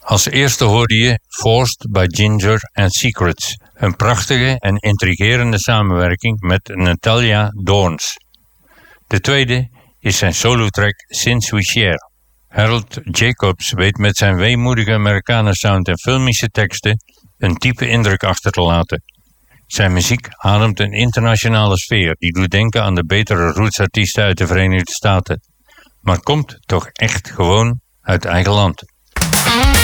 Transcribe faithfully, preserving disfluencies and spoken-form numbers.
Als eerste hoorde je Forced by Ginger and Secrets, een prachtige en intrigerende samenwerking met Natalia Dorns. De tweede is zijn solotrack Since We Share. Harold Jacobs weet met zijn weemoedige Americana sound en filmische teksten een diepe indruk achter te laten. Zijn muziek ademt een internationale sfeer die doet denken aan de betere rootsartiesten uit de Verenigde Staten, maar komt toch echt gewoon uit eigen land.